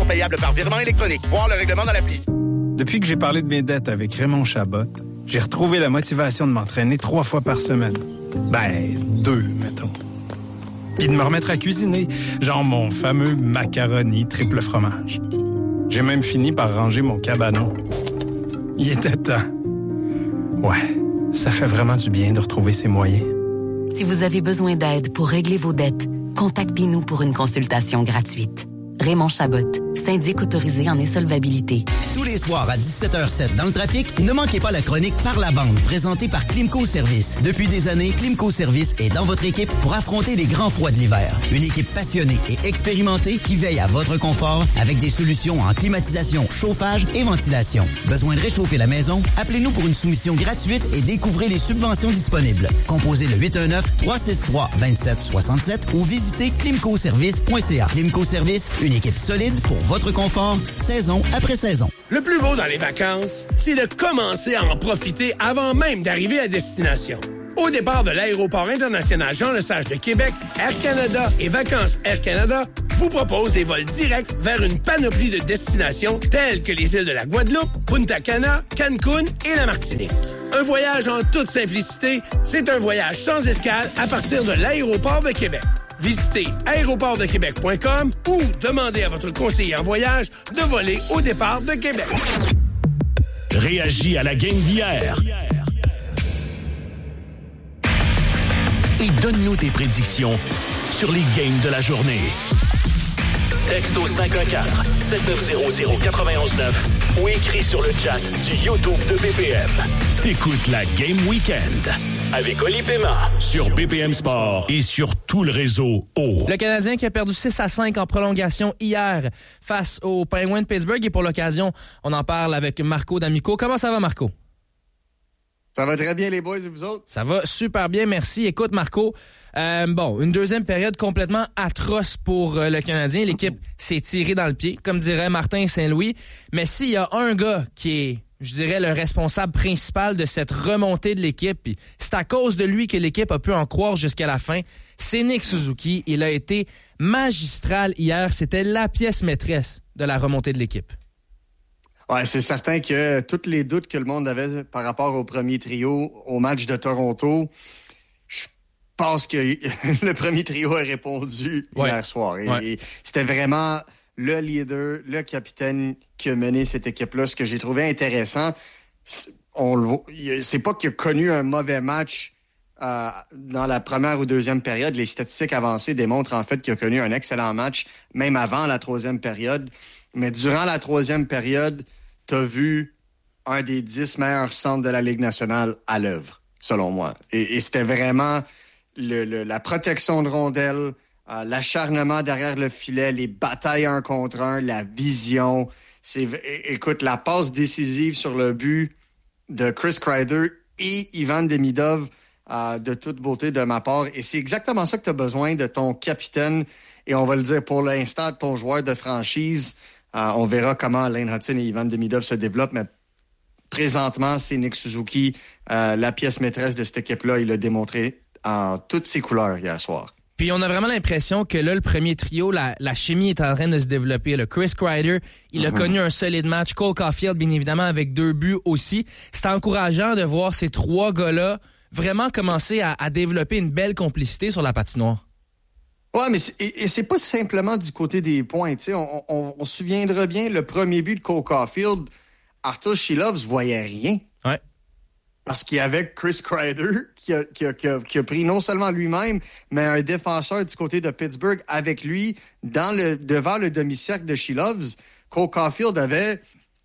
payable par virement électronique. Voir le règlement dans l'appli. Depuis que j'ai parlé de mes dettes avec Raymond Chabot, j'ai retrouvé la motivation de m'entraîner 3 fois par semaine. 2, mettons. Puis de me remettre à cuisiner, genre mon fameux macaroni triple fromage. J'ai même fini par ranger mon cabanon. Il était temps. Ouais, ça fait vraiment du bien de retrouver ses moyens. Si vous avez besoin d'aide pour régler vos dettes, contactez-nous pour une consultation gratuite. Raymond Chabot, syndic autorisé en insolvabilité. Tous les soirs à 17h07 dans le trafic, ne manquez pas la chronique Par la bande, présentée par Climco Service. Depuis des années, Climco Service est dans votre équipe pour affronter les grands froids de l'hiver. Une équipe passionnée et expérimentée qui veille à votre confort avec des solutions en climatisation, chauffage et ventilation. Besoin de réchauffer la maison? Appelez-nous pour une soumission gratuite et découvrez les subventions disponibles. Composez le 819-363-2767 ou visitez climcoservice.ca. Climco Service, une équipe solide pour votre confort, saison après saison. Le plus beau dans les vacances, c'est de commencer à en profiter avant même d'arriver à destination. Au départ de l'aéroport international Jean-Lesage de Québec, Air Canada et Vacances Air Canada vous proposent des vols directs vers une panoplie de destinations telles que les îles de la Guadeloupe, Punta Cana, Cancun et la Martinique. Un voyage en toute simplicité, c'est un voyage sans escale à partir de l'aéroport de Québec. Visitez aéroportdequebec.com ou demandez à votre conseiller en voyage de voler au départ de Québec. Réagis à la game d'hier. Et donne-nous tes prédictions sur les games de la journée. Texte au 514-7900-919 ou écris sur le chat du YouTube de BPM. T'écoutes la Game Weekend avec Oli Paiement sur BPM Sport et sur tout le réseau O. Le Canadien qui a perdu 6-5 en prolongation hier face aux Penguins de Pittsburgh. Et pour l'occasion, on en parle avec Marco D'Amico. Comment ça va, Marco? Ça va très bien, les boys, et vous autres? Ça va super bien, merci. Écoute, Marco, une deuxième période complètement atroce pour le Canadien. L'équipe s'est tirée dans le pied, comme dirait Martin Saint-Louis. Mais s'il y a un gars qui est, je dirais, le responsable principal de cette remontée de l'équipe, puis c'est à cause de lui que l'équipe a pu en croire jusqu'à la fin, c'est Nick Suzuki. Il a été magistral hier. C'était la pièce maîtresse de la remontée de l'équipe. Ouais, c'est certain que tous les doutes que le monde avait par rapport au premier trio au match de Toronto, je pense que le premier trio a répondu hier soir. Et c'était vraiment le leader, le capitaine qui a mené cette équipe-là. Ce que j'ai trouvé intéressant, c'est pas qu'il a connu un mauvais match dans la première ou deuxième période. Les statistiques avancées démontrent en fait qu'il a connu un excellent match, même avant la troisième période. Mais durant la troisième période, t'as vu un des 10 meilleurs centres de la Ligue nationale à l'œuvre, selon moi. Et c'était vraiment la protection de rondelles, l'acharnement derrière le filet, les batailles 1 contre 1, la vision. Écoute, la passe décisive sur le but de Chris Kreider et Ivan Demidov, de toute beauté de ma part. Et c'est exactement ça que tu as besoin de ton capitaine. Et on va le dire pour l'instant, ton joueur de franchise. On verra comment Lane Hutton et Ivan Demidov se développent, mais présentement, c'est Nick Suzuki, la pièce maîtresse de cette équipe-là. Il l'a démontré en toutes ses couleurs hier soir. Puis on a vraiment l'impression que là, le premier trio, la chimie est en train de se développer. Le Chris Kreider, il a connu un solide match. Cole Caulfield, bien évidemment, avec 2 buts aussi. C'est encourageant de voir ces 3 gars-là vraiment commencer à développer une belle complicité sur la patinoire. Ouais, mais c'est pas simplement du côté des points. On se souviendra bien, le premier but de Cole Caulfield, Arthur Shilovs voyait rien. Ouais. Parce qu'il y avait Chris Kreider qui a pris non seulement lui-même, mais un défenseur du côté de Pittsburgh avec lui devant le demi-cercle de Shilovs. Cole Caulfield avait...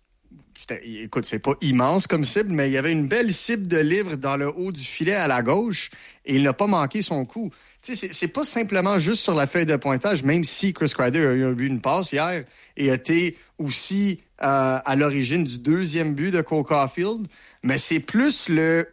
Écoute, c'est pas immense comme cible, mais il y avait une belle cible de livre dans le haut du filet à la gauche et il n'a pas manqué son coup. C'est pas simplement juste sur la feuille de pointage, même si Chris Kreider a eu une passe hier et a été aussi à l'origine du 2e but de Cole Caulfield, mais c'est plus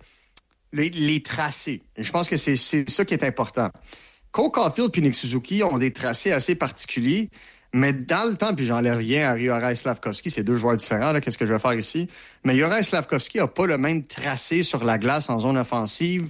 les tracés. Et je pense que c'est ça qui est important. Cole Caulfield et Nick Suzuki ont des tracés assez particuliers, mais dans le temps, puis j'enlève rien à Juraj Slafkovský, c'est 2 joueurs différents, là, qu'est-ce que je vais faire ici? Mais Juraj Slafkovský n'a pas le même tracé sur la glace en zone offensive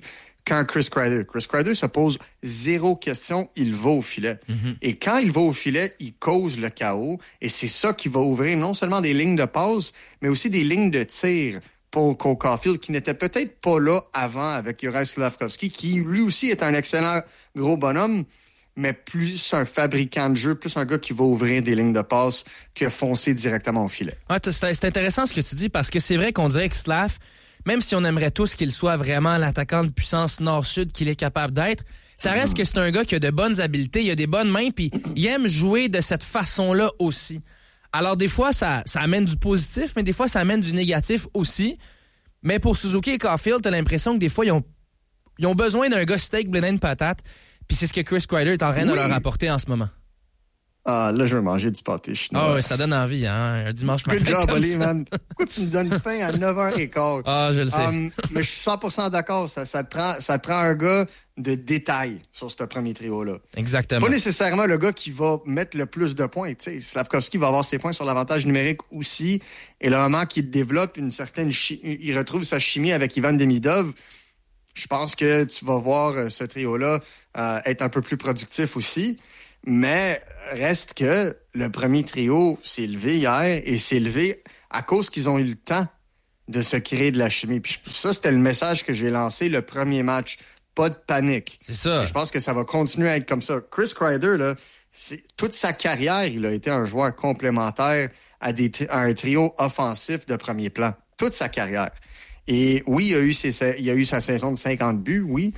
qu'un Chris Kreider. Chris Kreider se pose 0 question, il va au filet. Mm-hmm. Et quand il va au filet, il cause le chaos. Et c'est ça qui va ouvrir non seulement des lignes de passe, mais aussi des lignes de tir pour Cole Caulfield, qui n'était peut-être pas là avant avec Juraj Slafkovský, qui lui aussi est un excellent gros bonhomme, mais plus un fabricant de jeu, plus un gars qui va ouvrir des lignes de passe que foncer directement au filet. Ouais, c'est intéressant ce que tu dis, parce que c'est vrai qu'on dirait que Slav, même si on aimerait tous qu'il soit vraiment l'attaquant de puissance nord-sud qu'il est capable d'être, ça reste que c'est un gars qui a de bonnes habiletés, il a des bonnes mains, puis il aime jouer de cette façon-là aussi. Alors des fois, ça amène du positif, mais des fois, ça amène du négatif aussi. Mais pour Suzuki et Caulfield, t'as l'impression que des fois, ils ont besoin d'un gars steak, blé d'Inde, patate, puis c'est ce que Chris Kreider est en train de leur apporter en ce moment. Ah, là, je vais manger du pâté chinois. Ah oui, ça donne envie, hein, un dimanche matin. Good job, Oli, man. Pourquoi tu me donnes faim à 9h15? Ah, je le sais. Mais je suis 100% d'accord. Ça te prend un gars de détail sur ce premier trio-là. Exactement. Pas nécessairement le gars qui va mettre le plus de points. Tu sais, Slafkovský va avoir ses points sur l'avantage numérique aussi. Et le moment qu'il développe une certaine... il retrouve sa chimie avec Ivan Demidov, je pense que tu vas voir ce trio-là être un peu plus productif aussi. Mais reste que le premier trio s'est levé hier et s'est levé à cause qu'ils ont eu le temps de se créer de la chimie. Puis ça, c'était le message que j'ai lancé le premier match. Pas de panique. C'est ça. Et je pense que ça va continuer à être comme ça. Chris Kreider, là, toute sa carrière, il a été un joueur complémentaire à un trio offensif de premier plan. Toute sa carrière. Et oui, il a eu sa saison de 50 buts, oui.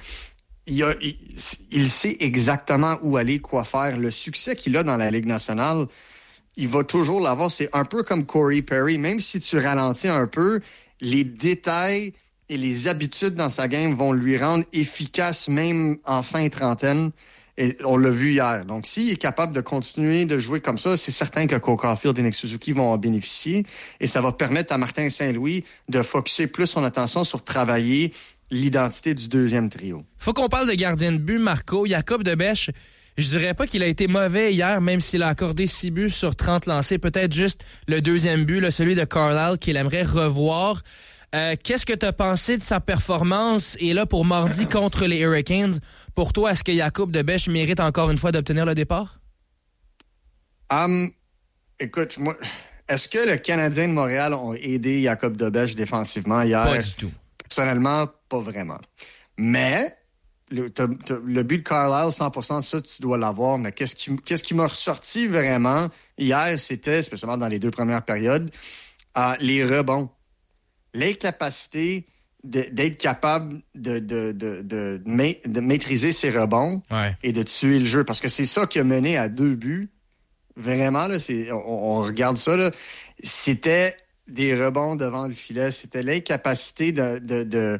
Il sait exactement où aller, quoi faire. Le succès qu'il a dans la Ligue nationale, il va toujours l'avoir. C'est un peu comme Corey Perry. Même si tu ralentis un peu, les détails et les habitudes dans sa game vont lui rendre efficace même en fin trentaine. Et on l'a vu hier. Donc, s'il est capable de continuer de jouer comme ça, c'est certain que Cole Caulfield et Nick Suzuki vont en bénéficier. Et ça va permettre à Martin Saint-Louis de focusser plus son attention sur travailler l'identité du deuxième trio. Faut qu'on parle de gardien de but, Marco. Jacob Debèche, je dirais pas qu'il a été mauvais hier, même s'il a accordé 6 buts sur 30 lancés. Peut-être juste le deuxième but, celui de Carlisle, qu'il aimerait revoir. Qu'est-ce que tu as pensé de sa performance? Et là, pour mardi contre les Hurricanes, pour toi, est-ce que Jacob Debèche mérite encore une fois d'obtenir le départ? Écoute, moi, est-ce que le Canadien de Montréal ont aidé Jacob Debèche défensivement hier? Pas du tout. Personnellement, pas vraiment. Mais le but de Carlisle, 100%, ça, tu dois l'avoir. Mais qu'est-ce qui m'a ressorti vraiment hier, c'était, spécialement dans les 2 premières périodes, les rebonds. L'incapacité d'être capable de maîtriser ses rebonds et de tuer le jeu. Parce que c'est ça qui a mené à 2 buts. Vraiment, là, on regarde ça, là. C'était des rebonds devant le filet. C'était l'incapacité de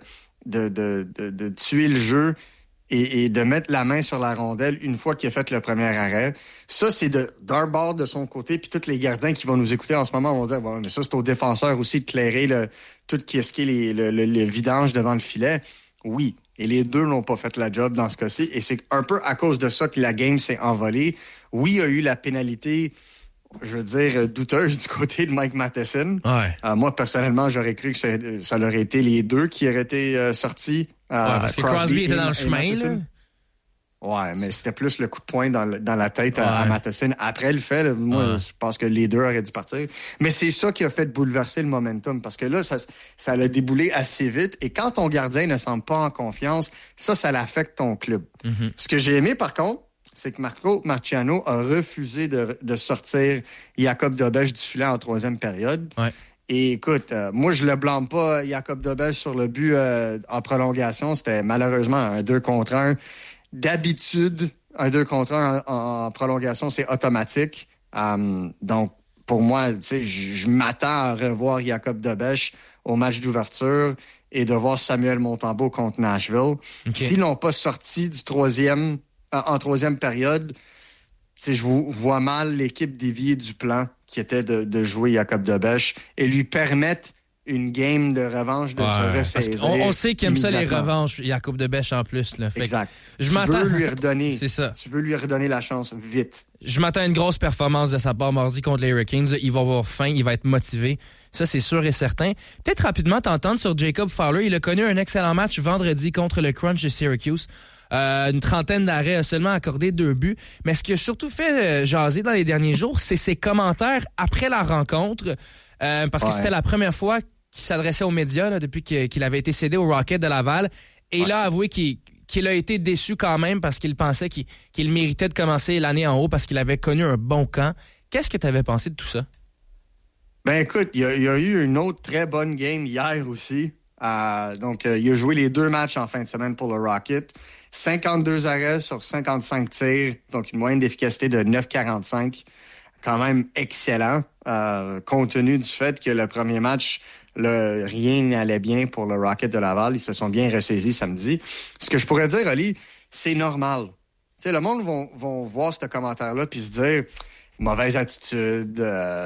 tuer le jeu et de mettre la main sur la rondelle une fois qu'il a fait le premier arrêt. Ça, c'est d'un bord de son côté, puis tous les gardiens qui vont nous écouter en ce moment vont dire, bon, mais ça, c'est au défenseur aussi de clairer tout ce qui est le vidange devant le filet. Oui, et les deux n'ont pas fait la job dans ce cas-ci, et c'est un peu à cause de ça que la game s'est envolée. Oui, il y a eu la pénalité, je veux dire, douteuse du côté de Mike Matheson. Ouais. Moi, personnellement, j'aurais cru que ça aurait été les deux qui auraient été sortis. Parce que Crosby était dans le chemin, là. Ouais, mais c'était plus le coup de poing dans la tête à Matheson. Après le fait, moi, je pense que les deux auraient dû partir. Mais c'est ça qui a fait bouleverser le momentum, parce que là, ça l'a déboulé assez vite. Et quand ton gardien ne semble pas en confiance, ça l'affecte ton club. Mm-hmm. Ce que j'ai aimé, par contre, c'est que Marco Marciano a refusé de sortir Jacob Debèche du filet en 3e période. Ouais. Et écoute, moi, je le blâme pas, Jacob Debèche, sur le but en prolongation. C'était malheureusement un 2 contre 1. D'habitude, un 2 contre 1 en prolongation, c'est automatique. Donc, pour moi, tu sais, je m'attends à revoir Jacob Debèche au match d'ouverture et de voir Samuel Montembeault contre Nashville. Okay. S'ils n'ont pas sorti du en 3e période, je vois mal l'équipe dévier du plan qui était de jouer Jacob Debèche et lui permettre une game de revanche de se ressaisir. On sait qu'il aime ça, les revanches, Jacob Debèche en plus. Là. Fait exact. Tu veux lui redonner. C'est ça. Tu veux lui redonner la chance vite. Je m'attends à une grosse performance de sa part mardi contre les Hurricanes. Il va avoir faim, il va être motivé. Ça, c'est sûr et certain. Peut-être rapidement t'entendre sur Jacob Fowler. Il a connu un excellent match vendredi contre le Crunch de Syracuse. Une trentaine d'arrêts, a seulement accordé 2 buts. Mais ce qui a surtout fait jaser dans les derniers jours, c'est ses commentaires après la rencontre. Parce que c'était la première fois qu'il s'adressait aux médias là, depuis qu'il avait été cédé au Rocket de Laval. Et il a avoué qu'il a été déçu quand même parce qu'il pensait qu'il méritait de commencer l'année en haut parce qu'il avait connu un bon camp. Qu'est-ce que tu avais pensé de tout ça? Ben écoute, il y a eu une autre très bonne game hier aussi. Donc, il a joué les 2 matchs en fin de semaine pour le Rocket. 52 arrêts sur 55 tirs, donc une moyenne d'efficacité de 9,45. Quand même excellent, compte tenu du fait que le premier match, rien n'allait bien pour le Rocket de Laval. Ils se sont bien ressaisis samedi. Ce que je pourrais dire, Oli, c'est normal. Tu sais, le monde vont voir ce commentaire-là puis se dire mauvaise attitude.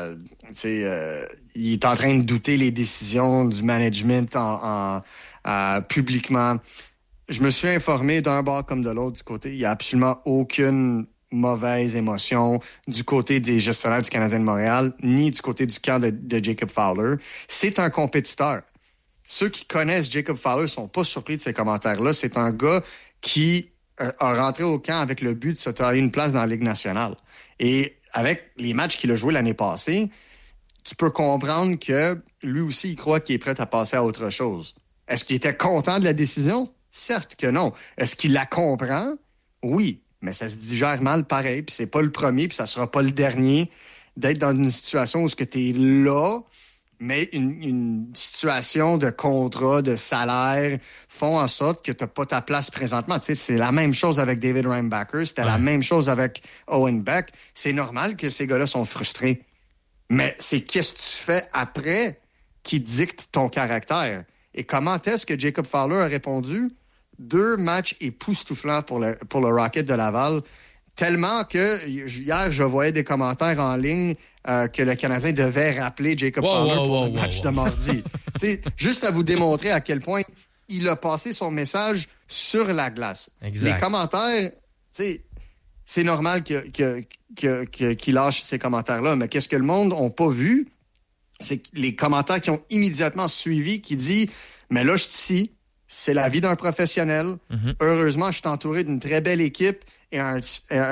Il est en train de douter les décisions du management publiquement. Je me suis informé d'un bord comme de l'autre du côté. Il n'y a absolument aucune mauvaise émotion du côté des gestionnaires du Canadien de Montréal, ni du côté du camp de Jacob Fowler. C'est un compétiteur. Ceux qui connaissent Jacob Fowler sont pas surpris de ces commentaires-là. C'est un gars qui a rentré au camp avec le but de se tailler une place dans la Ligue nationale. Et avec les matchs qu'il a joués l'année passée, tu peux comprendre que lui aussi, il croit qu'il est prêt à passer à autre chose. Est-ce qu'il était content de la décision? Certes que non. Est-ce qu'il la comprend? Oui. Mais ça se digère mal pareil, puis c'est pas le premier, puis ça sera pas le dernier d'être dans une situation où tu es là, mais une situation de contrat, de salaire font en sorte que tu n'as pas ta place présentement. Tu sais, c'est la même chose avec David Reinbacher, c'était la même chose avec Owen Beck. C'est normal que ces gars-là sont frustrés. Mais c'est qu'est-ce que tu fais après qui dicte ton caractère. Et comment est-ce que Jacob Fowler a répondu? 2 matchs époustouflants pour le Rocket de Laval. Tellement que hier, je voyais des commentaires en ligne que le Canadien devait rappeler Jacob Fowler pour le match de mardi. Juste à vous démontrer à quel point il a passé son message sur la glace. Exact. Les commentaires, c'est normal qu'il lâche ces commentaires-là, mais qu'est-ce que le monde n'a pas vu? C'est les commentaires qui ont immédiatement suivi qui dit « Mais là, je suis ici. C'est la vie d'un professionnel. Heureusement, je suis entouré d'une très belle équipe et un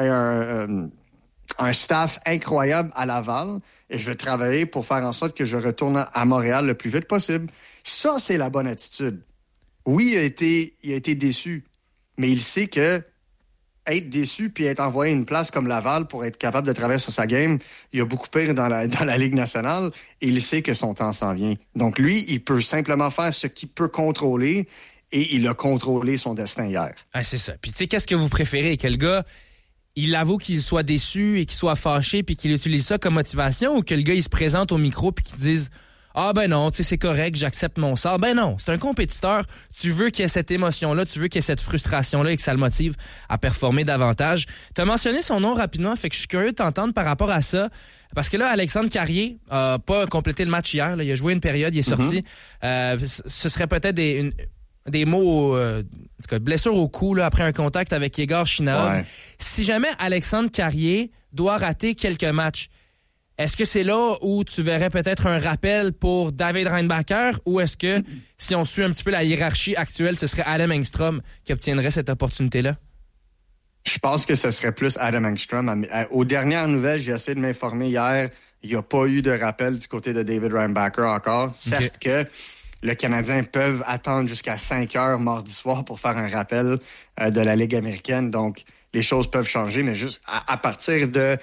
staff incroyable à Laval. Et je vais travailler pour faire en sorte que je retourne à Montréal le plus vite possible. » Ça, c'est la bonne attitude. Oui, il a été déçu, mais il sait que être déçu puis être envoyé à une place comme Laval pour être capable de travailler sur sa game, il y a beaucoup pire dans la Ligue nationale et il sait que son temps s'en vient. Donc lui, il peut simplement faire ce qu'il peut contrôler et il a contrôlé son destin hier. Ah, c'est ça. Puis tu sais, qu'est-ce que vous préférez? Que le gars, il avoue qu'il soit déçu et qu'il soit fâché puis qu'il utilise ça comme motivation ou que le gars, il se présente au micro puis qu'il dise « Ah ben non, tu sais, c'est correct, j'accepte mon sort. » Ben non, c'est un compétiteur. Tu veux qu'il y ait cette émotion-là, tu veux qu'il y ait cette frustration-là et que ça le motive à performer davantage. Tu as mentionné son nom rapidement, fait que je suis curieux de t'entendre par rapport à ça. Parce que là, Alexandre Carrier a pas complété le match hier. Là. Il a joué une période, il est sorti. Ce serait peut-être des mots, en tout cas, blessure au cou là, après un contact avec Yegor Shinov. Ouais. Si jamais Alexandre Carrier doit rater quelques matchs, est-ce que c'est là où tu verrais peut-être un rappel pour David Reinbacher ou est-ce que, si on suit un petit peu la hiérarchie actuelle, ce serait Adam Engstrom qui obtiendrait cette opportunité-là? Je pense que ce serait plus Adam Engstrom. Aux dernières nouvelles, j'ai essayé de m'informer hier. Il n'y a pas eu de rappel du côté de David Reinbacher encore. Okay. Certes que le Canadien peut attendre jusqu'à 5 heures mardi soir pour faire un rappel de la Ligue américaine. Donc, les choses peuvent changer, mais juste à partir de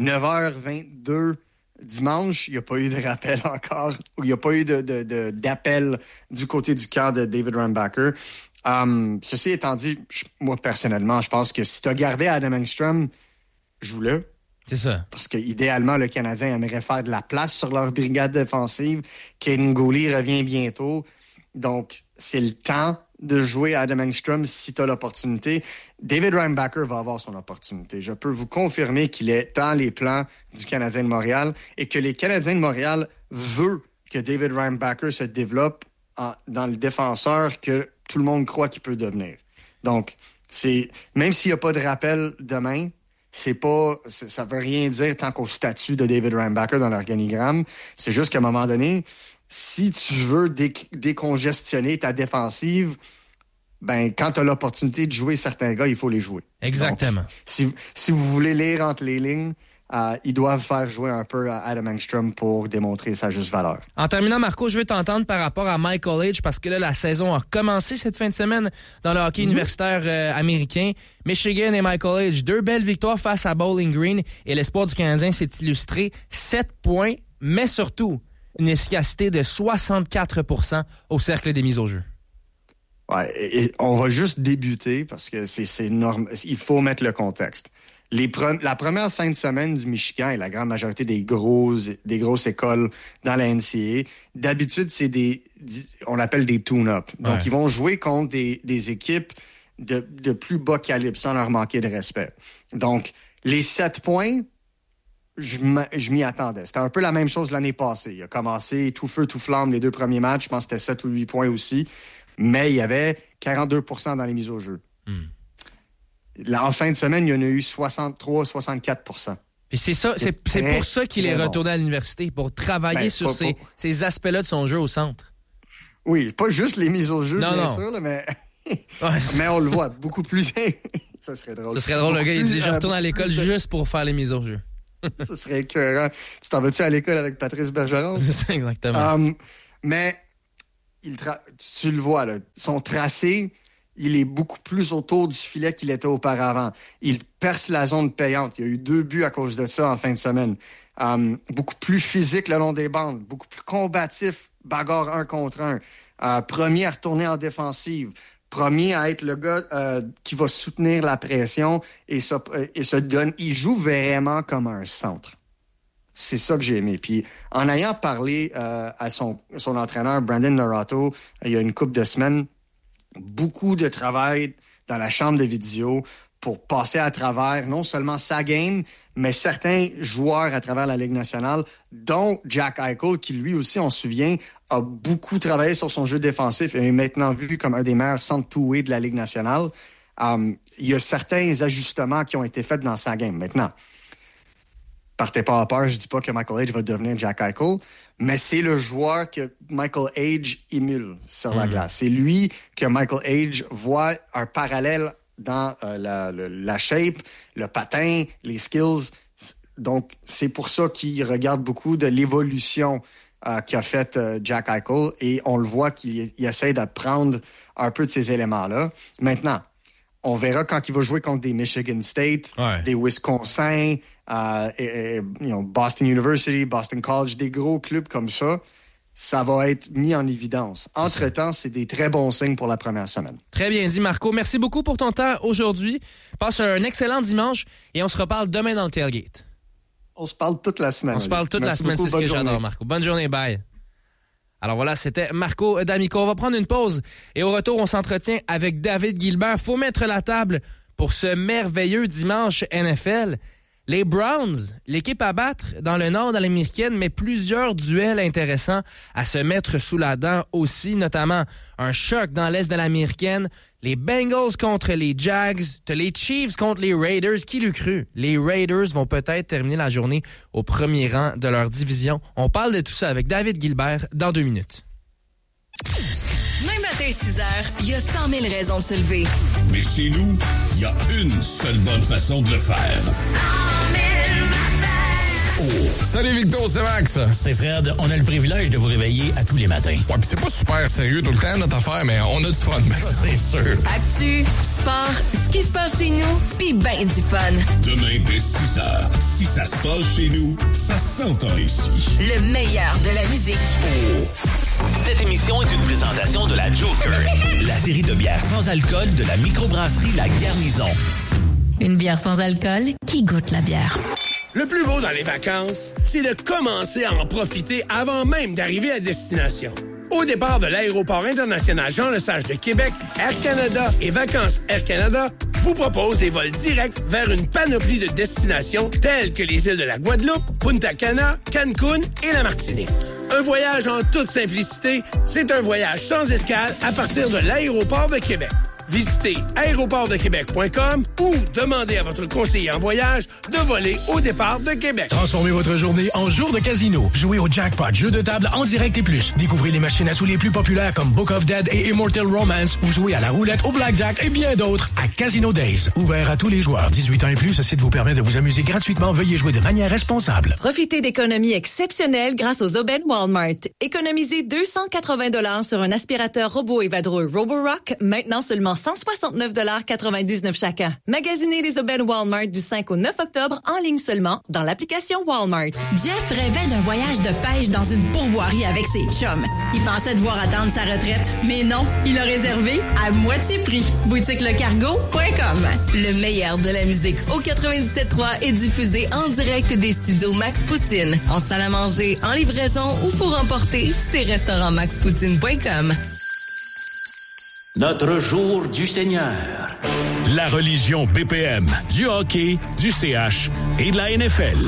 9h22 dimanche, il n'y a pas eu de rappel encore, ou il n'y a pas eu d'appel du côté du camp de David Reinbacher. Ceci étant dit, moi, personnellement, je pense que si tu as gardé Adam Engstrom, joue-le. C'est ça. Parce qu'idéalement, le Canadien aimerait faire de la place sur leur brigade défensive. Kaden Gooley revient bientôt. Donc, c'est le temps de jouer Adam Engstrom si tu as l'opportunité. David Reinbacher va avoir son opportunité. Je peux vous confirmer qu'il est dans les plans du Canadien de Montréal et que les Canadiens de Montréal veulent que David Reinbacher se développe dans le défenseur que tout le monde croit qu'il peut devenir. Donc, même s'il n'y a pas de rappel demain, ça veut rien dire tant qu'au statut de David Reinbacher dans l'organigramme. C'est juste qu'à un moment donné, si tu veux décongestionner ta défensive, ben quand tu as l'opportunité de jouer certains gars, il faut les jouer. Exactement. Donc, si vous voulez lire entre les lignes, ils doivent faire jouer un peu Adam Engstrom pour démontrer sa juste valeur. En terminant, Marco, je veux t'entendre par rapport à Michael Age parce que là, la saison a commencé cette fin de semaine dans le hockey universitaire américain. Michigan et Michael Age, 2 belles victoires face à Bowling Green et l'espoir du Canadien s'est illustré 7 points, mais surtout une efficacité de 64% au cercle des mises au jeu. Ouais, et on va juste débuter parce que c'est normal. Il faut mettre le contexte. La première fin de semaine du Michigan et la grande majorité des grosses écoles dans la NCAA, d'habitude, c'est on appelle des tune-up. Donc, ils vont jouer contre des équipes de plus bas calibre sans leur manquer de respect. Donc, les 7 points, je m'y attendais. C'était un peu la même chose l'année passée. Il a commencé tout feu, tout flamme les 2 premiers matchs. Je pense que c'était 7 ou 8 points aussi. Mais il y avait 42% dans les mises au jeu. En fin de semaine, il y en a eu 63-64%. Puis c'est pour ça qu'il est retourné à l'université, pour travailler sur ces aspects-là de son jeu au centre. Oui, pas juste les mises au jeu, bien sûr, là, mais... mais on le voit beaucoup plus... Ça serait drôle. Ça serait drôle, le gars, il dit « Je retourne à l'école juste pour faire les mises au jeu. » Ça serait écœurant. Tu t'en vas-tu à l'école avec Patrice Bergeron? Exactement. Mais tu le vois, là, son tracé... Il est beaucoup plus autour du filet qu'il était auparavant. Il perce la zone payante. Il y a eu 2 buts à cause de ça en fin de semaine. Beaucoup plus physique le long des bandes, beaucoup plus combatif, bagarre 1 contre 1. Premier à retourner en défensive. Premier à être le gars qui va soutenir la pression et se donne. Il joue vraiment comme un centre. C'est ça que j'ai aimé. Puis en ayant parlé à son entraîneur, Brandon Norato, il y a une couple de semaines, beaucoup de travail dans la chambre de vidéo pour passer à travers non seulement sa game, mais certains joueurs à travers la Ligue nationale, dont Jack Eichel, qui lui aussi, on se souvient, a beaucoup travaillé sur son jeu défensif et est maintenant vu comme un des meilleurs centres two-way de la Ligue nationale. Il y a certains ajustements qui ont été faits dans sa game. Maintenant, partez pas en peur, je dis pas que Michael Age va devenir Jack Eichel, mais c'est le joueur que Michael Age émule sur la glace. C'est lui que Michael Age voit un parallèle dans la shape, le patin, les skills. Donc, c'est pour ça qu'il regarde beaucoup de l'évolution qu'a faite Jack Eichel et on le voit qu'il essaie d'apprendre un peu de ces éléments-là. Maintenant, on verra quand il va jouer contre des Michigan State, des Wisconsin, Boston University, Boston College, des gros clubs comme ça, ça va être mis en évidence. Entre-temps, c'est des très bons signes pour la première semaine. Très bien dit, Marco. Merci beaucoup pour ton temps aujourd'hui. Passe un excellent dimanche et on se reparle demain dans le tailgate. On se parle toute la semaine. On se parle toute la semaine, c'est ce que j'adore, Marco. Bonne journée, bye. Alors voilà, c'était Marco D'Amico. On va prendre une pause et au retour, on s'entretient avec David Gilbert. Faut mettre la table pour ce merveilleux dimanche NFL. Les Browns, l'équipe à battre dans le nord de l'américaine, mais plusieurs duels intéressants à se mettre sous la dent aussi, notamment un choc dans l'est de l'américaine, les Bengals contre les Jags, les Chiefs contre les Raiders. Qui l'eût cru? Les Raiders vont peut-être terminer la journée au premier rang de leur division. On parle de tout ça avec David Gilbert dans 2 minutes. Même matin, 6 heures, il y a 100 000 raisons de se lever. Mais chez nous, il y a une seule bonne façon de le faire. 100 000 matins! Oh. Salut Victor, c'est Max. C'est Fred, on a le privilège de vous réveiller à tous les matins. Ouais, pis c'est pas super sérieux tout le temps notre affaire, mais on a du fun, Max. C'est sûr. Actu, sport, ce qui se passe chez nous, pis ben du fun. Demain dès 6 heures, si ça se passe chez nous, ça s'entend ici. Le meilleur de la musique. Oh. Cette émission est une présentation de la Joker, la série de bières sans alcool de la microbrasserie La Garnison. Une bière sans alcool qui goûte la bière. Le plus beau dans les vacances, c'est de commencer à en profiter avant même d'arriver à destination. Au départ de l'aéroport international Jean-Lesage de Québec, Air Canada et Vacances Air Canada vous propose des vols directs vers une panoplie de destinations telles que les îles de la Guadeloupe, Punta Cana, Cancun et la Martinique. Un voyage en toute simplicité, c'est un voyage sans escale à partir de l'aéroport de Québec. Visitez aéroportdequebec.com ou demandez à votre conseiller en voyage de voler au départ de Québec. Transformez votre journée en jour de casino. Jouez au jackpot, jeu de table en direct et plus. Découvrez les machines à sous les plus populaires comme Book of Dead et Immortal Romance ou jouez à la roulette, au blackjack et bien d'autres à Casino Days. Ouvert à tous les joueurs. 18 ans et plus, ce site vous permet de vous amuser gratuitement. Veuillez jouer de manière responsable. Profitez d'économies exceptionnelles grâce aux aubaines Walmart. Économisez 280 sur un aspirateur robot et vadrouille Roborock, maintenant seulement 169,99 chacun. Magasinez les aubaines Walmart du 5 au 9 octobre en ligne seulement dans l'application Walmart. Jeff rêvait d'un voyage de pêche dans une pourvoirie avec ses chums. Il pensait devoir attendre sa retraite, mais non, il a réservé à moitié prix. BoutiqueLeCargo.com. Le meilleur de la musique au 97.3 est diffusé en direct des studios Max Poutine. En salle à manger, en livraison ou pour emporter, c'est restaurantmaxpoutine.com. Notre jour du Seigneur. La religion BPM, du hockey, du CH et de la NFL.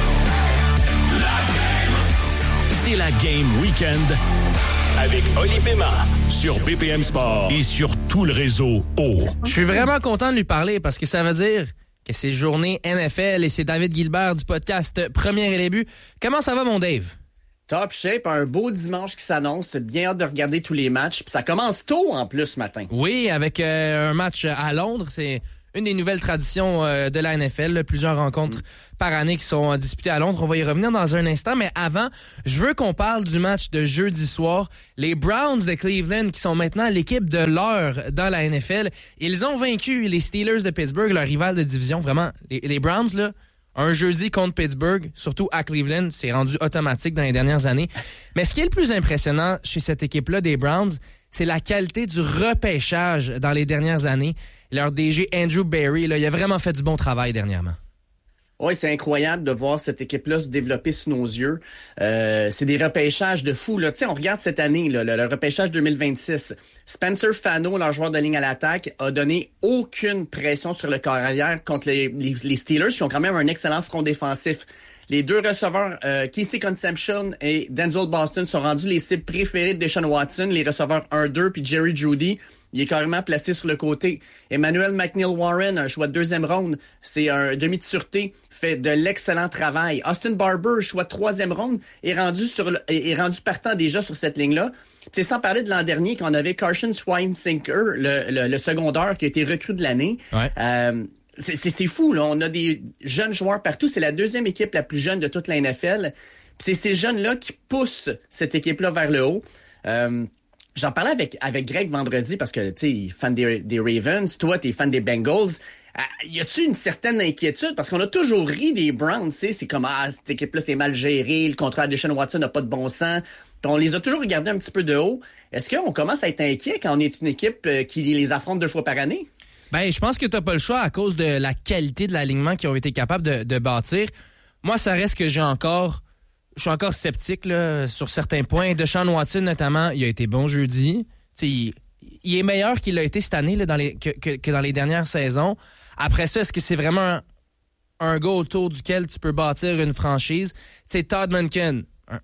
C'est la Game Weekend avec Oli Pema sur BPM Sport et sur tout le réseau O. Je suis vraiment content de lui parler parce que ça veut dire que c'est journée NFL et c'est David Gilbert du podcast Première et les buts. Comment ça va, mon Dave? Top shape, un beau dimanche qui s'annonce. C'est bien hâte de regarder tous les matchs. Puis ça commence tôt en plus ce matin. Oui, avec un match à Londres. C'est une des nouvelles traditions de la NFL. Plusieurs rencontres par année qui sont disputées à Londres. On va y revenir dans un instant. Mais avant, je veux qu'on parle du match de jeudi soir. Les Browns de Cleveland, qui sont maintenant l'équipe de l'heure dans la NFL. Ils ont vaincu les Steelers de Pittsburgh, leur rival de division. Vraiment, les Browns, là, un jeudi contre Pittsburgh, surtout à Cleveland, c'est rendu automatique dans les dernières années. Mais ce qui est le plus impressionnant chez cette équipe-là des Browns, c'est la qualité du repêchage dans les dernières années. Leur DG Andrew Berry, là, il a vraiment fait du bon travail dernièrement. Oui, c'est incroyable de voir cette équipe-là se développer sous nos yeux. C'est des repêchages de fous. Tu sais, on regarde cette année, là, le repêchage 2026. Spencer Fano, leur joueur de ligne à l'attaque, a donné aucune pression sur le corps arrière contre les Steelers, qui ont quand même un excellent front défensif. Les deux receveurs, Casey Concepcion et Denzel Boston, sont rendus les cibles préférées de Deshaun Watson, les receveurs 1-2, puis Jerry Jeudy. Il est carrément placé sur le côté. Emmanuel McNeil-Warren, un choix de deuxième ronde, c'est un demi de sûreté, fait de l'excellent travail. Austin Barber, choix de troisième ronde, est rendu partant déjà sur cette ligne-là. C'est sans parler de l'an dernier quand on avait Carson Schweinsinker, le secondaire qui a été recrue de l'année. Ouais. C'est fou, là. On a des jeunes joueurs partout. C'est la deuxième équipe la plus jeune de toute la NFL. Puis c'est ces jeunes-là qui poussent cette équipe-là vers le haut. J'en parlais avec Greg vendredi parce que, tu sais, il est fan des Ravens. Toi, t'es fan des Bengals. Y a-tu une certaine inquiétude? Parce qu'on a toujours ri des Browns, tu sais. C'est comme, cette équipe-là, c'est mal géré. Le contrat de Deshaun Watson n'a pas de bon sens. Puis on les a toujours regardés un petit peu de haut. Est-ce qu'on commence à être inquiet quand on est une équipe qui les affronte 2 fois par année? Ben, je pense que t'as pas le choix à cause de la qualité de l'alignement qu'ils ont été capables de bâtir. Moi, ça reste que je suis encore sceptique là, sur certains points. Deshaun Watson, notamment, il a été bon jeudi. Il est meilleur qu'il l'a été cette année là, que dans les dernières saisons. Après ça, est-ce que c'est vraiment un gars autour duquel tu peux bâtir une franchise? Tu sais, Todd Monken,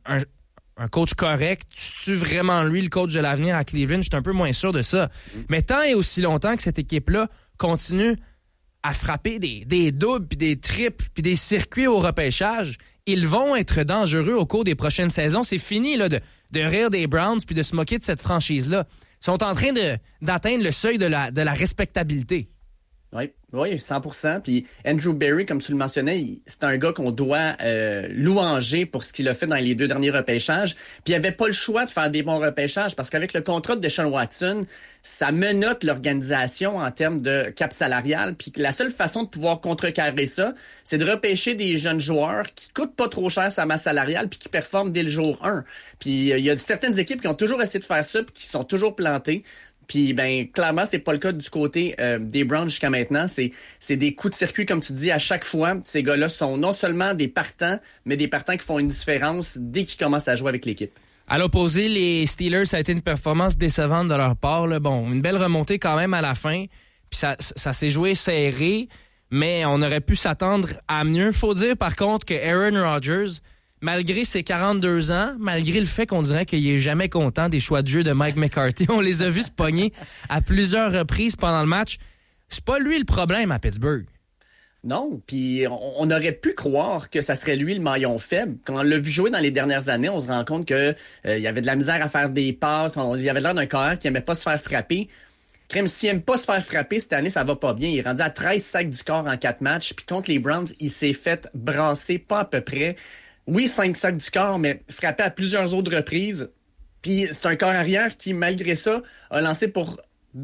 un coach correct, tu vraiment lui le coach de l'avenir à Cleveland? Je suis un peu moins sûr de ça. Mais tant et aussi longtemps que cette équipe-là continue à frapper des doubles, puis des triples, puis des circuits au repêchage, ils vont être dangereux au cours des prochaines saisons. C'est fini là, de rire des Browns puis de se moquer de cette franchise-là. Ils sont en train d'atteindre le seuil de la respectabilité. Oui, 100%. Puis Andrew Berry, comme tu le mentionnais, c'est un gars qu'on doit louanger pour ce qu'il a fait dans les 2 derniers repêchages. Puis il avait pas le choix de faire des bons repêchages parce qu'avec le contrat de Deshaun Watson, ça menotte l'organisation en termes de cap salarial. Puis la seule façon de pouvoir contrecarrer ça, c'est de repêcher des jeunes joueurs qui coûtent pas trop cher sa masse salariale puis qui performent dès le jour 1. Puis il y a certaines équipes qui ont toujours essayé de faire ça puis qui sont toujours plantées. Puis, ben, clairement, c'est pas le cas du côté des Browns jusqu'à maintenant. C'est des coups de circuit, comme tu dis, à chaque fois. Ces gars-là sont non seulement des partants, mais des partants qui font une différence dès qu'ils commencent à jouer avec l'équipe. À l'opposé, les Steelers, ça a été une performance décevante de leur part. Là. Bon, une belle remontée quand même à la fin. Puis ça s'est joué serré, mais on aurait pu s'attendre à mieux. Faut dire, par contre, que Aaron Rodgers, malgré ses 42 ans, malgré le fait qu'on dirait qu'il est jamais content des choix de jeu de Mike McCarthy, on les a vus se pogner à plusieurs reprises pendant le match. C'est pas lui le problème à Pittsburgh. Non, puis on aurait pu croire que ça serait lui le maillon faible. Quand on l'a vu jouer dans les dernières années, on se rend compte que il y avait de la misère à faire des passes. Il y avait l'air d'un carrière qui aimait pas se faire frapper. Crème, s'il aime pas se faire frapper cette année, ça va pas bien. Il est rendu à 13 sacs du corps en 4 matchs. Puis contre les Browns, il s'est fait brasser pas à peu près. Oui, 5 sacs du corps, mais frappé à plusieurs autres reprises. Puis c'est un corps arrière qui, malgré ça, a lancé pour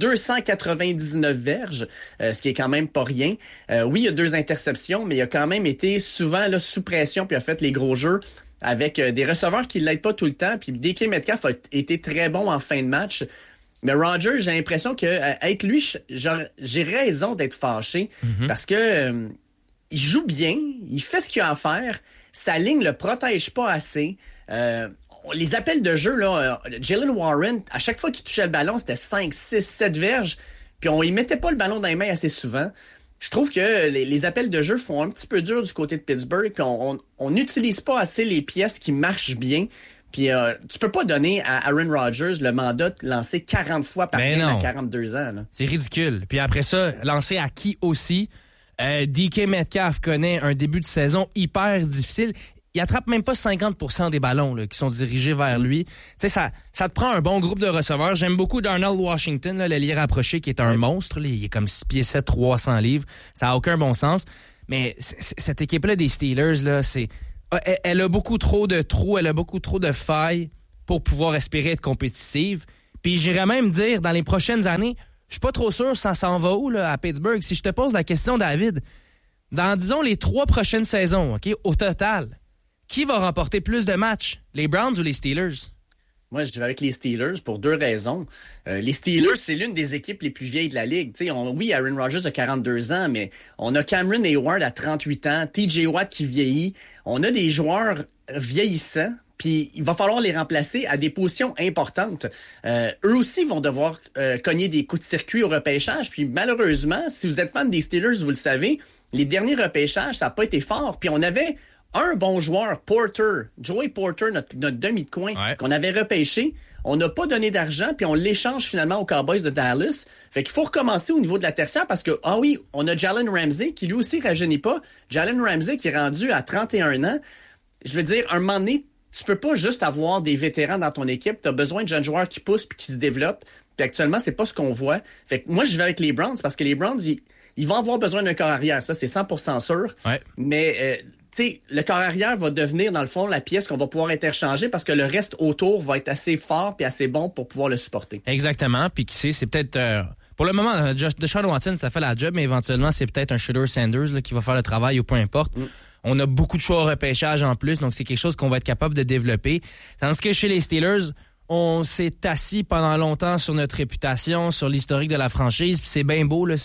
299 verges, ce qui est quand même pas rien. Oui, il y a 2 interceptions, mais il a quand même été souvent là, sous pression puis a fait les gros jeux avec des receveurs qui l'aident pas tout le temps. Puis DK Metcalf a été très bon en fin de match. Mais Rodgers, j'ai l'impression que avec lui, j'ai raison d'être fâché parce que il joue bien, il fait ce qu'il a à faire, sa ligne le protège pas assez. Les appels de jeu, là, Jaylen Warren, à chaque fois qu'il touchait le ballon, c'était 5, 6, 7 verges, puis on y mettait pas le ballon dans les mains assez souvent. Je trouve que les appels de jeu font un petit peu dur du côté de Pittsburgh, puis on n'utilise pas assez les pièces qui marchent bien. Puis tu peux pas donner à Aaron Rodgers le mandat de lancer 40 fois par game à 42 ans. Là. C'est ridicule. Puis après ça, lancer à qui aussi? DK Metcalf connaît un début de saison hyper difficile. Il attrape même pas 50% des ballons là, qui sont dirigés vers lui. Tu sais, ça te prend un bon groupe de receveurs. J'aime beaucoup Darnell Washington, là, l'ailier rapproché qui est un monstre. Là. Il est comme 6 pieds 7, 300 livres. Ça n'a aucun bon sens. Mais cette équipe-là des Steelers, là, elle a beaucoup trop de trous, elle a beaucoup trop de failles pour pouvoir espérer être compétitive. Puis j'irais même dire, dans les prochaines années, je suis pas trop sûr ça s'en va où là, à Pittsburgh. Si je te pose la question, David, dans, disons, les 3 prochaines saisons, ok, au total, qui va remporter plus de matchs, les Browns ou les Steelers? Moi, je vais avec les Steelers pour 2 raisons. Les Steelers, c'est l'une des équipes les plus vieilles de la Ligue. Oui, Aaron Rodgers a 42 ans, mais on a Cameron Hayward à 38 ans, TJ Watt qui vieillit. On a des joueurs vieillissants, puis il va falloir les remplacer à des positions importantes. Eux aussi vont devoir cogner des coups de circuit au repêchage. Puis malheureusement, si vous êtes fan des Steelers, vous le savez, les derniers repêchages, ça n'a pas été fort. Puis on avait un bon joueur, Joey Porter, notre demi de coin, qu'on avait repêché. On n'a pas donné d'argent, puis on l'échange finalement aux Cowboys de Dallas. Fait qu'il faut recommencer au niveau de la tertiaire parce que, on a Jalen Ramsey qui lui aussi rajeunit pas. Jalen Ramsey qui est rendu à 31 ans. Je veux dire, un moment donné, tu peux pas juste avoir des vétérans dans ton équipe. Tu as besoin de jeunes joueurs qui poussent puis qui se développent. Puis actuellement, c'est pas ce qu'on voit. Fait que moi, je vais avec les Browns parce que les Browns, ils vont avoir besoin d'un corps arrière. Ça, c'est 100% sûr. Ouais. Mais... le corps arrière va devenir, dans le fond, la pièce qu'on va pouvoir interchanger parce que le reste autour va être assez fort puis assez bon pour pouvoir le supporter. Exactement. Puis qui sait, c'est peut-être... pour le moment, Deshaun Watson, ça fait la job, mais éventuellement, c'est peut-être un Shedeur Sanders là, qui va faire le travail ou peu importe. On a beaucoup de choix au repêchage en plus, donc c'est quelque chose qu'on va être capable de développer. Tandis que chez les Steelers, on s'est assis pendant longtemps sur notre réputation, sur l'historique de la franchise, puis c'est bien beau, là,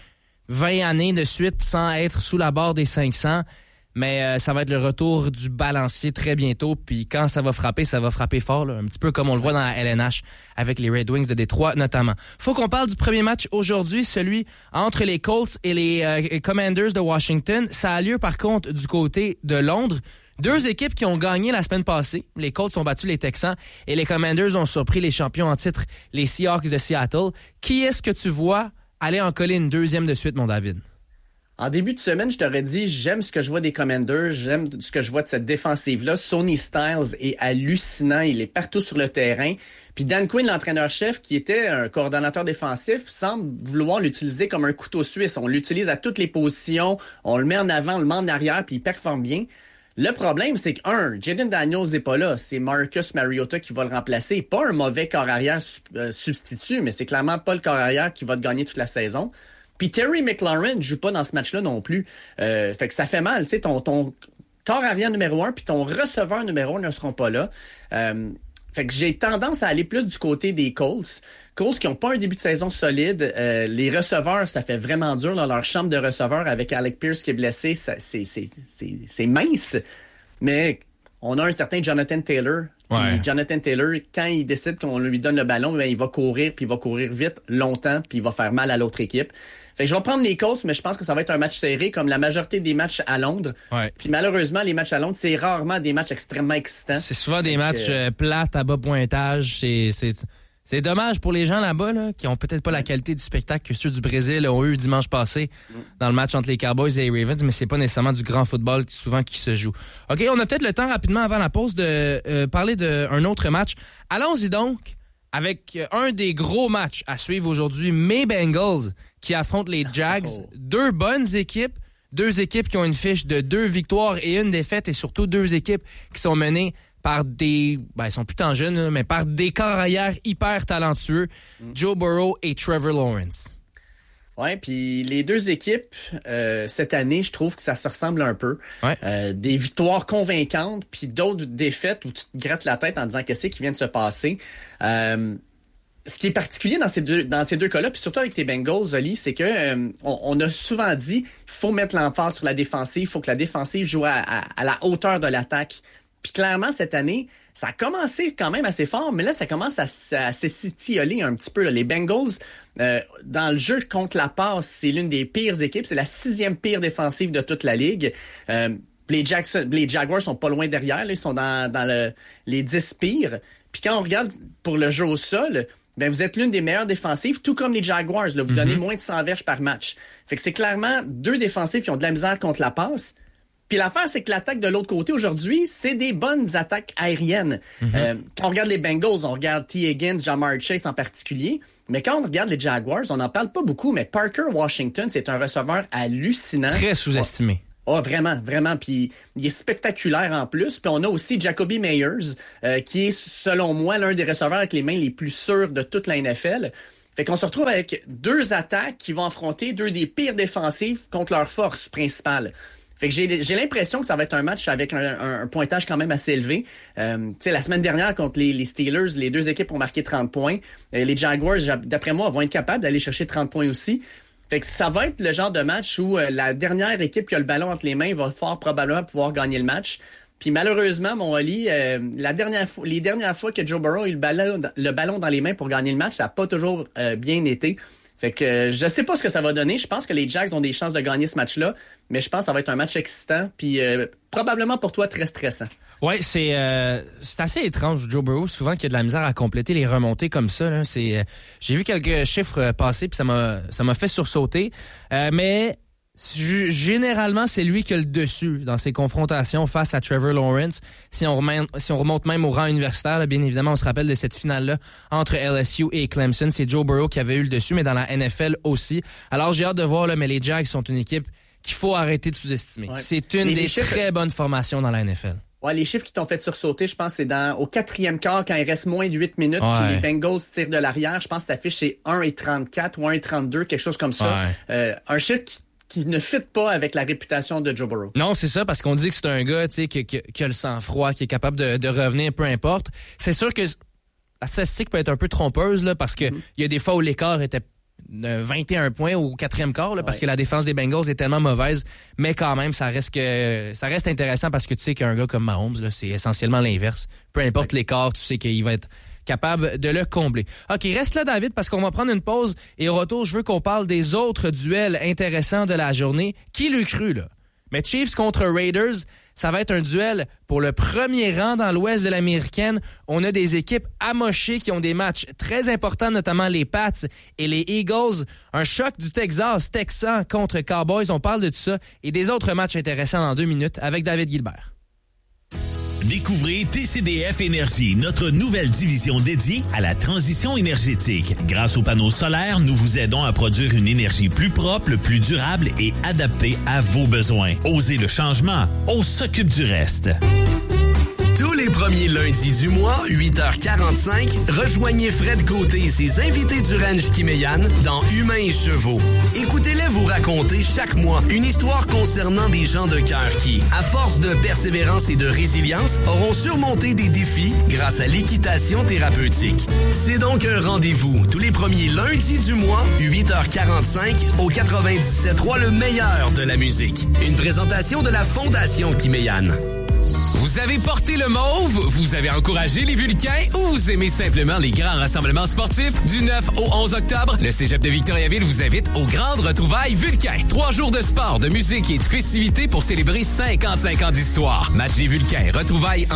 20 années de suite sans être sous la barre des 500. Mais ça va être le retour du balancier très bientôt. Puis quand ça va frapper fort. Là, un petit peu comme on le voit dans la LNH avec les Red Wings de Détroit notamment. Faut qu'on parle du premier match aujourd'hui, celui entre les Colts et les Commanders de Washington. Ça a lieu par contre du côté de Londres. 2 équipes qui ont gagné la semaine passée. Les Colts ont battu les Texans et les Commanders ont surpris les champions en titre, les Seahawks de Seattle. Qui est-ce que tu vois aller en coller une 2e de suite, mon David? En début de semaine, je t'aurais dit, j'aime ce que je vois des Commanders, j'aime ce que je vois de cette défensive-là. Sonny Styles est hallucinant, il est partout sur le terrain. Puis Dan Quinn, l'entraîneur-chef, qui était un coordonnateur défensif, semble vouloir l'utiliser comme un couteau suisse. On l'utilise à toutes les positions, on le met en avant, on le met en arrière, puis il performe bien. Le problème, c'est que, Jaden Daniels n'est pas là. C'est Marcus Mariota qui va le remplacer. Pas un mauvais corps arrière substitut, mais c'est clairement pas le corps arrière qui va te gagner toute la saison. Puis Terry McLaurin ne joue pas dans ce match-là non plus. Fait que ça fait mal, tu sais, ton corps arrière numéro 1 puis ton receveur numéro 1 ne seront pas là. Fait que j'ai tendance à aller plus du côté des Colts. Colts qui n'ont pas un début de saison solide. Les receveurs, ça fait vraiment dur dans leur chambre de receveurs avec Alec Pierce qui est blessé. C'est mince. Mais on a un certain Jonathan Taylor. Ouais. Jonathan Taylor, quand il décide qu'on lui donne le ballon, ben, il va courir, puis il va courir vite, longtemps, puis il va faire mal à l'autre équipe. Fait que je vais prendre les Colts, mais je pense que ça va être un match serré, comme la majorité des matchs à Londres. Ouais. Puis malheureusement, les matchs à Londres, c'est rarement des matchs extrêmement excitants. C'est souvent des matchs plates à bas pointage. C'est dommage pour les gens là-bas là, qui ont peut-être pas la qualité du spectacle que ceux du Brésil ont eu dimanche passé dans le match entre les Cowboys et les Ravens, mais c'est pas nécessairement du grand football souvent qui se joue. OK, on a peut-être le temps rapidement avant la pause de parler d'un autre match. Allons-y donc avec un des gros matchs à suivre aujourd'hui, mes Bengals qui affrontent les Jags. Deux bonnes équipes, deux équipes qui ont une fiche de 2 victoires et 1 défaite et surtout 2 équipes qui sont menées par ils sont plus tant jeunes, mais par des corps arrière hyper talentueux, Joe Burrow et Trevor Lawrence. Ouais, puis les deux équipes, cette année, je trouve que ça se ressemble un peu. Ouais. Des victoires convaincantes, puis d'autres défaites où tu te grattes la tête en disant qu'est-ce qui vient de se passer. Ce qui est particulier dans ces deux cas-là, puis surtout avec tes Bengals, Oli, c'est que on a souvent dit il faut mettre l'emphase sur la défensive, il faut que la défensive joue à la hauteur de l'attaque. Puis clairement, cette année, ça a commencé quand même assez fort, mais là, ça commence à s'étioler un petit peu. Là. Les Bengals, dans le jeu contre la passe, c'est l'une des pires équipes. C'est la 6e pire défensive de toute la ligue. Les Jaguars sont pas loin derrière. Là, ils sont dans les 10 pires. Puis quand on regarde pour le jeu au sol, ben vous êtes l'une des meilleures défensives, tout comme les Jaguars. Là, vous donnez moins de 100 verges par match. Fait que c'est clairement 2 défensives qui ont de la misère contre la passe. Puis l'affaire, c'est que l'attaque de l'autre côté, aujourd'hui, c'est des bonnes attaques aériennes. Quand on regarde les Bengals, on regarde T. Higgins, Jamar Chase en particulier. Mais quand on regarde les Jaguars, on n'en parle pas beaucoup, mais Parker Washington, c'est un receveur hallucinant. Très sous-estimé. Oh, vraiment, vraiment. Puis il est spectaculaire en plus. Puis on a aussi Jacoby Meyers, qui est, selon moi, l'un des receveurs avec les mains les plus sûres de toute la NFL. Fait qu'on se retrouve avec 2 attaques qui vont affronter 2 des pires défensives contre leur force principale. Fait que j'ai l'impression que ça va être un match avec un pointage quand même assez élevé. Tu sais, la semaine dernière, contre les Steelers, les 2 équipes ont marqué 30 points. Les Jaguars, d'après moi, vont être capables d'aller chercher 30 points aussi. Fait que ça va être le genre de match où la dernière équipe qui a le ballon entre les mains va fort probablement pouvoir gagner le match. Puis malheureusement, mon Oli, les dernières fois que Joe Burrow a eu le ballon dans les mains pour gagner le match, ça n'a pas toujours bien été. Fait que je sais pas ce que ça va donner. Je pense que les Jags ont des chances de gagner ce match-là, mais je pense que ça va être un match excitant, puis probablement pour toi très stressant. Ouais, c'est assez étrange, Joe Burrow, souvent qu'il y a de la misère à compléter les remontées comme ça. Là. J'ai vu quelques chiffres passer, puis ça m'a fait sursauter. Mais généralement, c'est lui qui a le dessus dans ses confrontations face à Trevor Lawrence. Si on remonte même au rang universitaire, là, bien évidemment, on se rappelle de cette finale-là entre LSU et Clemson. C'est Joe Burrow qui avait eu le dessus, mais dans la NFL aussi. Alors, j'ai hâte de voir, là, mais les Jags sont une équipe qu'il faut arrêter de sous-estimer. Ouais. C'est une des très bonnes formations dans la NFL. Ouais, les chiffres qui t'ont fait sursauter, je pense, c'est au 4e quart, quand il reste moins de 8 minutes, puis les Bengals tirent de l'arrière. Je pense que ça affiche c'est 1,34 ou 1,32, quelque chose comme ça. Ouais. Un chiffre qui ne fit pas avec la réputation de Joe Burrow. Non, c'est ça, parce qu'on dit que c'est un gars, tu sais, qui a le sang-froid, qui est capable de revenir, peu importe. C'est sûr que la statistique peut être un peu trompeuse, là, parce que il y a des fois où l'écart était 21 points au 4e quart, là, parce que la défense des Bengals est tellement mauvaise, mais quand même, ça reste intéressant parce que tu sais qu'un gars comme Mahomes, là, c'est essentiellement l'inverse. Peu importe l'écart, tu sais qu'il va être capable de le combler. OK, reste là, David, parce qu'on va prendre une pause et au retour, je veux qu'on parle des autres duels intéressants de la journée. Qui l'eût cru, là? Mais Chiefs contre Raiders, ça va être un duel pour le premier rang dans l'ouest de l'américaine. On a des équipes amochées qui ont des matchs très importants, notamment les Pats et les Eagles. Un choc du Texas, Texans contre Cowboys. On parle de tout ça et des autres matchs intéressants dans 2 minutes avec David Gilbert. Découvrez TCDF Énergie, notre nouvelle division dédiée à la transition énergétique. Grâce aux panneaux solaires, nous vous aidons à produire une énergie plus propre, plus durable et adaptée à vos besoins. Osez le changement, on s'occupe du reste. Tous les premiers lundis du mois, 8h45, rejoignez Fred Côté et ses invités du ranch Kimeyan dans Humains et Chevaux. Écoutez-les vous raconter chaque mois une histoire concernant des gens de cœur qui, à force de persévérance et de résilience, auront surmonté des défis grâce à l'équitation thérapeutique. C'est donc un rendez-vous tous les premiers lundis du mois, 8h45, au 97.3, le meilleur de la musique. Une présentation de la Fondation Kimeyan. Vous Vous avez porté le mauve, vous avez encouragé les Vulcains ou vous aimez simplement les grands rassemblements sportifs? Du 9 au 11 octobre, le Cégep de Victoriaville vous invite aux grandes retrouvailles Vulcains. 3 jours de sport, de musique et de festivités pour célébrer 55 ans d'histoire. Match des Vulcains, retrouvailles